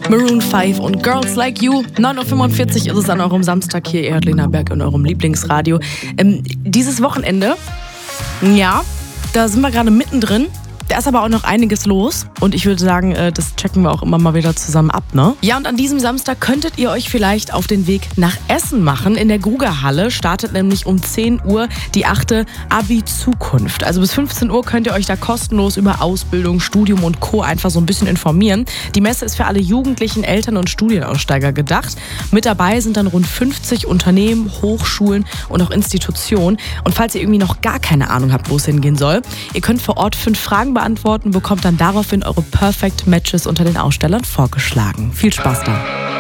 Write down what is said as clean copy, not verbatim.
Maroon 5 und Girls Like You. 9.45 Uhr ist es an eurem Samstag hier, ihr hört Lena Berg in eurem Lieblingsradio. Dieses Wochenende, ja, da sind wir gerade mittendrin. Da ist aber auch noch einiges los und ich würde sagen, das checken wir auch immer mal wieder zusammen ab, ne? Ja, und an diesem Samstag könntet ihr euch vielleicht auf den Weg nach Essen machen. In der Grugerhalle startet nämlich um 10 Uhr die 8. Abi-Zukunft. Also bis 15 Uhr könnt ihr euch da kostenlos über Ausbildung, Studium und Co. einfach so ein bisschen informieren. Die Messe ist für alle Jugendlichen, Eltern und Studienaussteiger gedacht. Mit dabei sind dann rund 50 Unternehmen, Hochschulen und auch Institutionen. Und falls ihr irgendwie noch gar keine Ahnung habt, wo es hingehen soll, ihr könnt vor Ort 5 Fragen beantworten, bekommt dann daraufhin eure Perfect Matches unter den Ausstellern vorgeschlagen. Viel Spaß da!